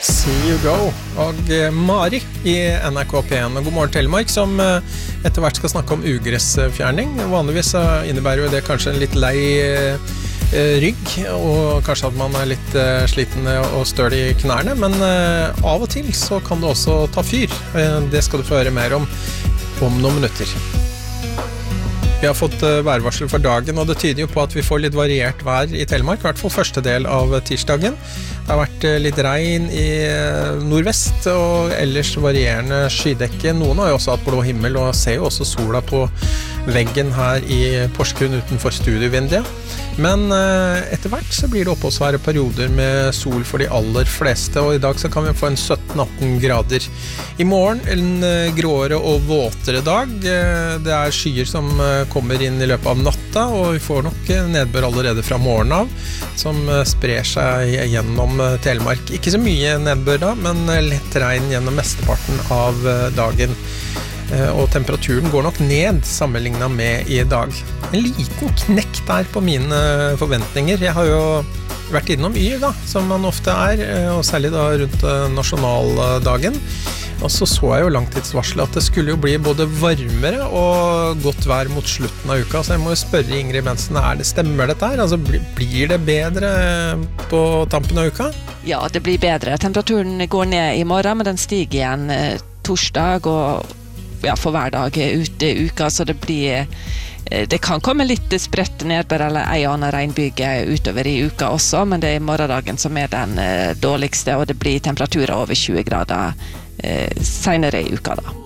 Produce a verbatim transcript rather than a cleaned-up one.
See You Go og Mari i N R K P en. God morgen Telemark, som etter hvert skal snakke om ugressfjerning. Vanligvis innebærer jo det kanskje en litt lei rygg, og kanskje at man er litt sliten og støl i knærne, men av og til så kan det også ta fyr. Det skal du få høre mer om om noen minutter. Vi har fått værvarsel for dagen, og det tyder jo på at vi får litt variert vær i Telemark, i hvert fall første del av tirsdagen. Det har vært litt regn i nordvest, og ellers varierende skydekke. Noen har jo også hatt blå himmel, og ser jo også sola på veggen her i Porsgrunn utenfor studievinduet. Men etter hvert så blir det oppholdsvære perioder med sol for de aller fleste, og i dag så kan vi få en sytten atten grader. I morgen en gråere og våtere dag. Det er skyer som kommer inn i løpet av natta, og vi får nok nedbør allerede fra morgenen av, som sprer seg gjennom Telemark. Ikke så mye nedbør da, men lett regn gjennom mesteparten av dagen. Og temperaturen går nok ned sammenlignet med i dag. En liten knekk der på mine forventninger. Jeg har jo vært innom Yr da, som man ofte er, og særlig da rundt nasjonaldagen. Og så så jeg jo langtidsvarselet at det skulle jo bli både varmere og godt vær mot slutten av uka, så jeg må jo spørre Ingrid Bensen, er det stemmer dette her? Altså, blir det bedre på tampen av uka? Ja, det blir bedre. Temperaturen går ned i morgen, men den stiger igjen torsdag og ja, for hver dag ute i uka, så det blir det kan komme litt spredt nedbør eller ei annen regnbyge utover i uka også, men det er morgendagen som er den dårligste, og det blir temperaturer over tjue grader eh, senere i uka da.